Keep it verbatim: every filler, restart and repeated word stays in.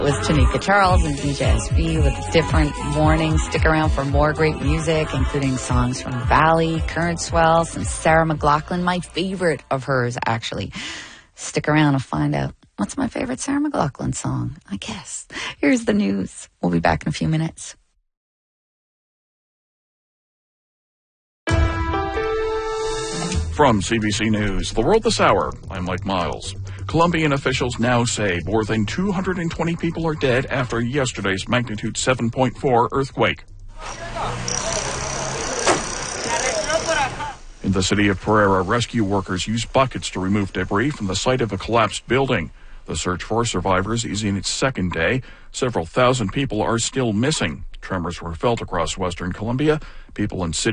It was Tanika Charles and D J S B with different warnings. Stick around for more great music, including songs from Valley, Current Swell, some Sarah McLachlan, my favorite of hers, actually. Stick around and find out what's my favorite Sarah McLachlan song, I guess. Here's the news. We'll be back in a few minutes. From C B C News, The World This Hour, I'm Mike Miles. Colombian officials now say more than two hundred twenty people are dead after yesterday's magnitude seven point four earthquake. In the city of Pereira, rescue workers used buckets to remove debris from the site of a collapsed building. The search for survivors is in its second day. Several thousand people are still missing. Tremors were felt across western Colombia. People in cities